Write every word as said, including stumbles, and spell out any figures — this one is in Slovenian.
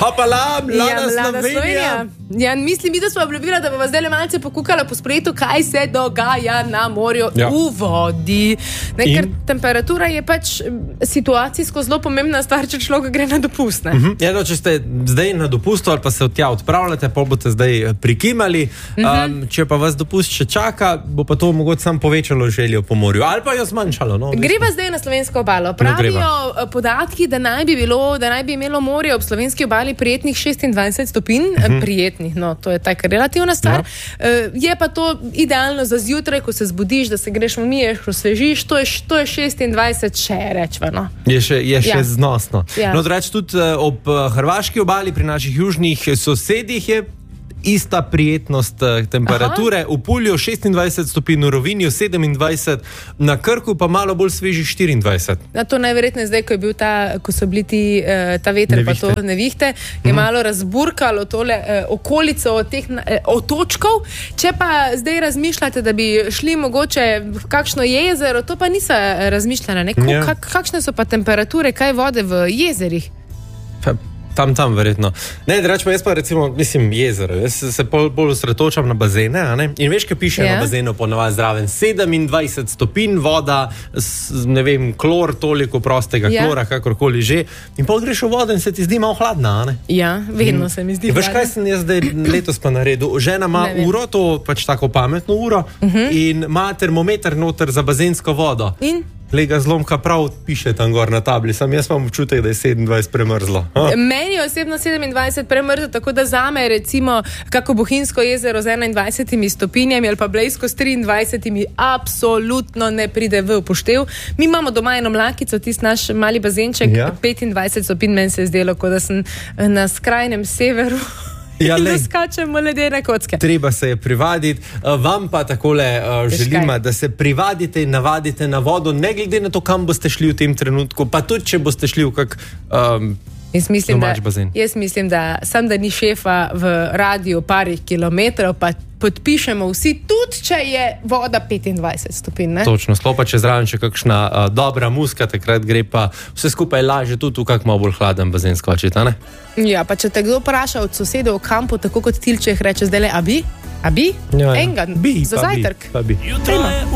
Hopala, mlada, ja, mlada Slovenija. Slovenija. Ja, mislim, da smo obljubili, da bomo zdaj malce pokukala po spletu, kaj se dogaja na morju ja. v vodi. Ne, ker temperatura je pač situacijsko zelo pomembna stvar, če človek gre na dopust. Uh-huh. Ja, no, če ste zdaj na dopustu ali pa se od tja odpravljate, pa boste zdaj prikimali. Uh-huh. Um, če pa vas dopust še čaka, bo pa to mogoče sam povečalo željo po morju. Ali pa jo zmanjšalo. No, greva zdaj na slovensko obalo. Pravijo no, podatki, da naj bi bilo, da naj bi imelo morje ob slovenski obali prijetnih šestindvajset stopinj. Uh-huh. Prijetnih, no, to je taka relativna stvar. Ja. Uh, je pa to idealno za zjutraj, ko se zbudiš, da se greš umiješ, osvežiš, to je, to je šestindvajset še rečva, no. Je še, je še ja. znosno. Ja. No, reč tudi ob hrvaški obali, pri naših južnih sosedih je ista prijetnost temperature. Aha. V Pulju šestindvajset stopinj, v Rovinju sedemindvajset, na Krku pa malo bolj sveži štiriindvajset. Na to najverjetneje zdaj, ko je bil ta, ko so bili ti, ta veter nevihte. Pa to nevihte, je mm. malo razburkalo tole eh, okolico teh eh, otočkov. Če pa zdaj razmišljate, da bi šli mogoče v kakšno jezero, to pa niso razmišljala, ne? Ja. Kak, kakšne so pa temperature, kaj vode v jezerih? Pa Tam, tam, verjetno. Ne, drač pa jaz pa recimo, mislim, jezero. Jaz se bolj, bolj osredotočam na bazene, a ne? In veš, kaj piše yeah. na bazenu ponavadi zraven? sedemindvajset stopinj, voda, ne vem, klor, toliko prostega yeah. klora, kakorkoli že. In pa greš v vodo in se ti zdi malo hladna, a ne? Ja, vedno in, se mi zdi hladna. Veš, kaj sem jaz zdaj letos pa naredil? Žena ima uro, to pač tako pametno uro, uh-huh. in ima termometer noter za bazensko vodo. In? Lega zlomka prav piše tam gor na tabli, sam jaz imam občutek, da je sedemindvajset premrzlo. Ha? Meni je osebno sedemindvajset premrzlo, tako da zame recimo kako Bohinjsko jezero z enaindvajsetimi stopinjami ali pa Blejsko s triindvajsetimi absolutno ne pride v upoštev. Mi imamo doma eno mlakico, tist naš mali bazenček, ja? petindvajset stopinj, meni se je zdelo, kot da sem na skrajnem severu. Ja, in da skačemo ledene kocke. Treba se je privaditi. Vam pa takole uh, želim, da se privadite in navadite na vodo, ne glede na to, kam boste šli v tem trenutku, pa tudi, če boste šli v kak um, jaz mislim, domač da, bazen. Jaz mislim, da sam, da ni šefa v radiju parih kilometrov, pa podpišemo vsi, tudi če je voda petindvajset stopinj. Ne? Točno, slopa, če zraven še kakšna uh, dobra muska, takrat gre pa vse skupaj laže tudi v kak malo bolj hladen bazen skočiti, ne? Ja, pa če te kdo vpraša od sosedov v kampu, tako kot Tilčeh reče zdaj le, a bi? A bi? Ja, ja. Enga, bi, za zajtrk. Bi, pa bi.